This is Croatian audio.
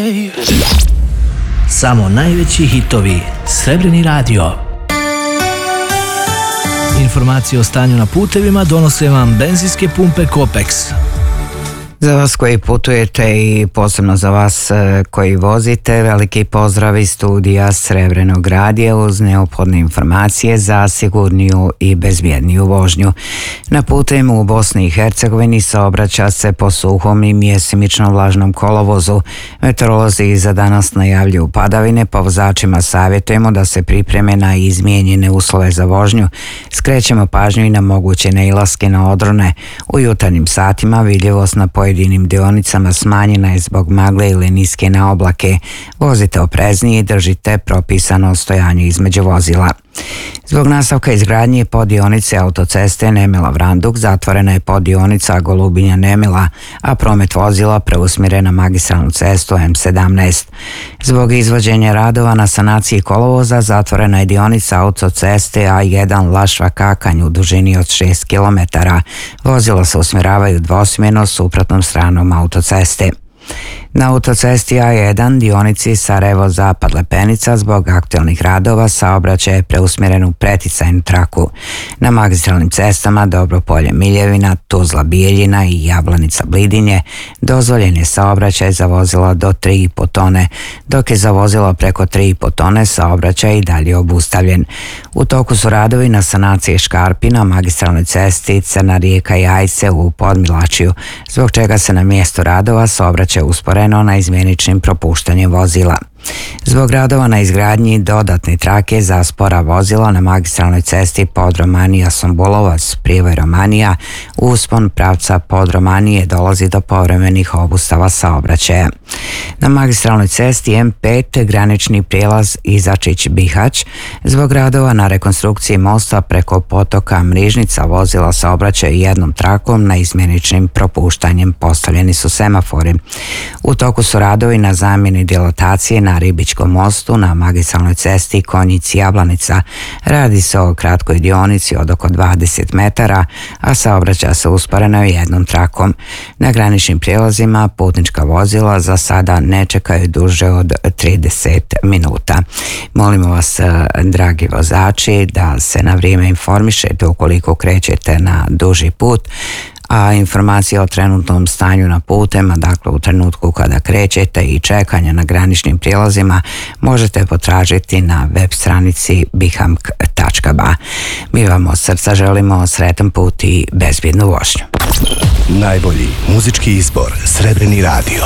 Samo najveći hitovi. Srebrni radio. Informacije o stanju na putevima donose vam benzinske pumpe Kopex. Za vas koji putujete i posebno za vas koji vozite, veliki pozdrav iz studija Srebrnog radija uz neophodne informacije za sigurniju i bezbjedniju vožnju. Na putevima u Bosni i Hercegovini saobraća se po suhom i mjesimično vlažnom kolovozu. Meteorolozi za danas najavljuju padavine, pa vozačima savjetujemo da se pripreme na izmijenjene uslove za vožnju. Skrećemo pažnju i na moguće nailaske na odrone. U jutarnjim satima vidljivost na pojedinim dionicama smanjena je zbog magle ili niske naoblake. Vozite opreznije i držite propisano stojanje između vozila. Zbog nastavka izgradnje poddionice autoceste Nemela-Vranduk zatvorena je poddionica Golubinja-Nemela, a promet vozila preusmjeren na magistralnu cestu M17. Zbog izvođenja radova na sanaciji kolovoza zatvorena je dionica autoceste A1 Lašva-Kakanj u dužini od 6 km. Vozila se usmjeravaju dvosmjerno suprotnom stranom autoceste. Na autocesti A1 dionici Sarajevo-Zapad Lepenica zbog aktualnih radova saobraćaj je preusmjeren u preticajnu traku. Na magistralnim cestama Dobropolje-Miljevina, Tuzla-Bijeljina i Jablanica-Blidinje dozvoljen je saobraćaj za vozila do 3,5 tone, dok je za vozila preko 3,5 tone saobraćaj i dalje obustavljen. U toku su radovi na sanaciji škarpi na magistralnoj cesti Crna Rijeka-Jajce u Podmilačiju, zbog čega se na mjestu radova saobraćaj usporeno na izmjeničnim propuštanjem vozila. Zbog radova na izgradnji dodatne trake za spora vozila na magistralnoj cesti Podromanija-Sombulovac, Privoj-Romanija, uspon pravca Podromanije dolazi do povremenih obustava saobraćaja. Na magistralnoj cesti M5 granični prijelaz Izačić-Bihać zbog radova na rekonstrukciji mosta preko potoka Mrižnica vozila saobraćaju jednom trakom na izmjeničnim propuštanjem, postavljeni su semafori. U toku su radovi na zamjeni dilatacije na Ribičkom mostu na magistralnoj cesti Konjic-Jablanica. Radi se o kratkoj dionici od oko 20 metara, a saobraća se usporeno jednom trakom. Na graničnim prijelazima putnička vozila za sada ne čekaju duže od 30 minuta. Molimo vas, dragi vozači, da se na vrijeme informišete ukoliko krećete na duži put, a informacije o trenutnom stanju na putima, dakle u trenutku kada krećete i čekanja na graničnim prijelazima, možete potražiti na web stranici bihamk.ba. Mi vam od srca želimo sretan put i bezbjednu vožnju. Najbolji muzički izbor Srebrni radio.